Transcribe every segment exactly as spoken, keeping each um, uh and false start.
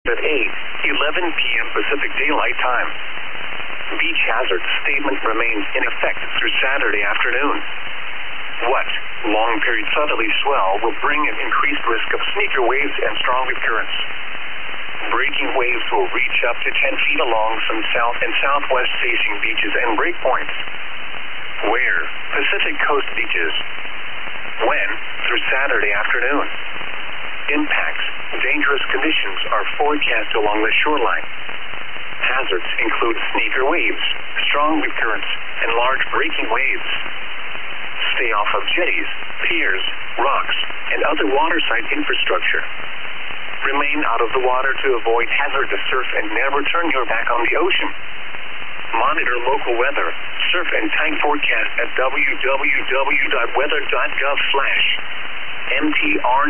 at eight eleven p m Pacific Daylight Time. Beach hazard statement remains in effect through Saturday afternoon. What? Long-period southerly swell will bring an increased risk of sneaker waves and strong wind currents. Breaking waves will reach up to ten feet along some south and southwest facing beaches and breakpoints. Where? Pacific Coast beaches. When? Through Saturday afternoon. Impacts. Dangerous conditions are forecast along the shoreline. Hazards include sneaker waves, strong wind currents, and large breaking waves. Stay off of jetties, piers, rocks, and other waterside infrastructure. Remain out of the water to avoid hazardous surf and never turn your back on the ocean. Monitor local weather, surf and tide forecast at w w w dot weather dot gov slash m t r.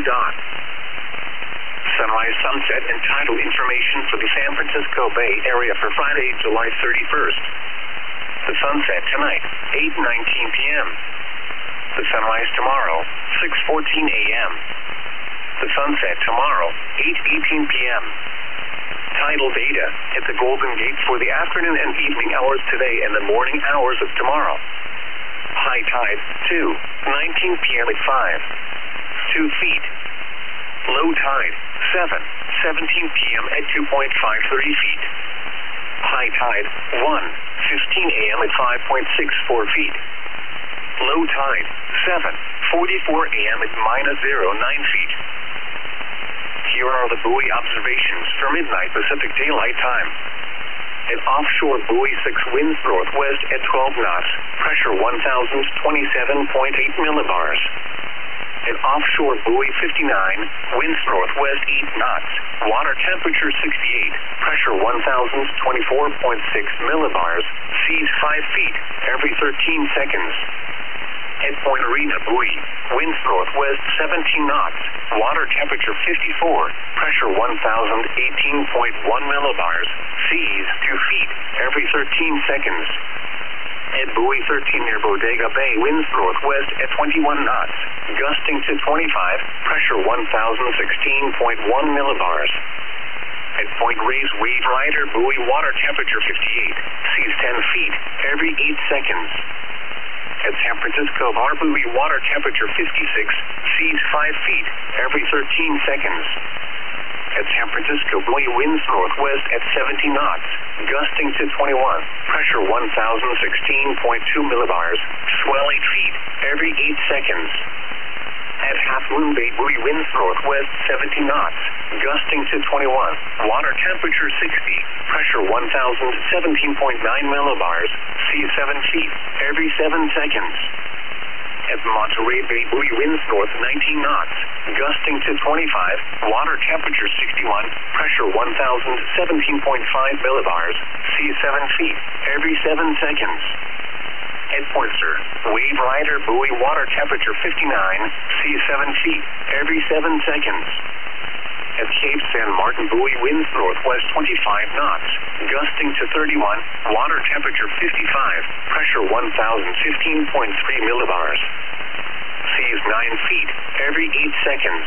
Sunrise, sunset, and tidal information for the San Francisco Bay Area for Friday, July thirty-first. The sunset tonight, eight nineteen p m The sunrise tomorrow, six fourteen a m The sunset tomorrow, eight eighteen p m Tidal data at the Golden Gate for the afternoon and evening hours today and the morning hours of tomorrow. High tide, two nineteen p m at five, two feet. Low tide, seven seventeen p m at two point five three feet. High tide, one fifteen a m at five point six four feet. Low tide, seven forty-four a m at minus zero nine feet. Here are the buoy observations for midnight Pacific Daylight Time. An offshore buoy six winds northwest at twelve knots, pressure one thousand twenty-seven point eight millibars. An offshore buoy fifty-nine, winds northwest eight knots, water temperature sixty-eight, pressure one thousand twenty-four point six millibars, seas five feet every thirteen seconds. At Point Arena buoy, winds northwest seventeen knots, water temperature fifty-four, pressure one thousand eighteen point one millibars, seas two feet every thirteen seconds. At buoy thirteen near Bodega Bay, winds northwest at twenty-one knots, gusting to twenty-five, pressure one thousand sixteen point one millibars. At Point Reyes Wave Rider buoy, water temperature fifty-eight, seas ten feet every eight seconds. At San Francisco Bar buoy, water temperature fifty-six, seas five feet every thirteen seconds. At San Francisco buoy, winds northwest at seventy knots, gusting to twenty-one, pressure one thousand sixteen point two millibars, swell eight feet every eight seconds. At Half Moon Bay buoy, winds northwest seventy knots, gusting to twenty-one, water temperature sixty, pressure one thousand seventeen point nine millibars, seas seven feet every seven seconds. At Monterey Bay buoy, winds north nineteen knots, gusting to twenty-five, water temperature sixty-one, pressure one thousand seventeen point five millibars, seas seven feet every seven seconds. At Point Sur, Wave Rider buoy, water temperature fifty-nine, seas seven feet every seven seconds. At Cape San Martin buoy, winds northwest twenty-five knots, gusting to thirty-one, water temperature fifty-five, pressure one thousand fifteen point three millibars. Seas nine feet every eight seconds.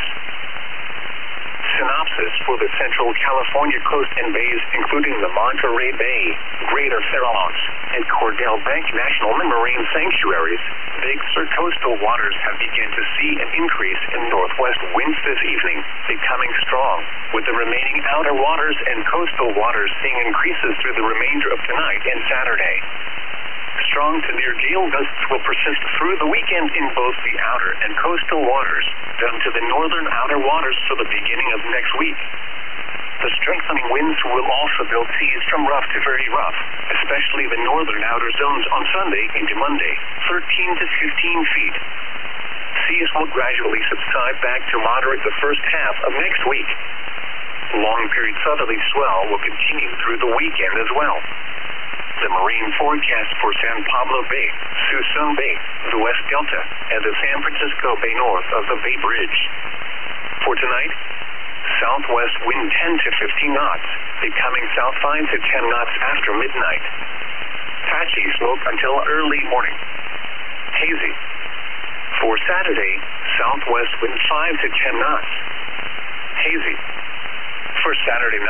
Synopsis for the Central California coast and bays, including the Monterey Bay, Greater Farallones, and Cordell Bank National Marine Sanctuaries. Big Sur coastal waters have begun to see an increase in northwest winds this evening, becoming strong, with the remaining outer waters and coastal waters seeing increases through the remainder of tonight and Saturday. Strong to near gale gusts will persist through the weekend in both the outer and coastal waters, down to the northern outer waters for the beginning of next week. The strengthening winds will also build seas from rough to very rough, especially the northern outer zones on Sunday into Monday, thirteen to fifteen feet. Seas will gradually subside back to moderate the first half of next week. Long-period southerly swell will continue through the weekend as well. The marine forecast for San Pablo Bay, Suisun Bay, the West Delta, and the San Francisco Bay north of the Bay Bridge. For tonight, southwest wind ten to fifteen knots, becoming south five to ten knots after midnight. Patchy smoke until early morning. Hazy. For Saturday, southwest wind five to ten knots. Hazy. For Saturday night.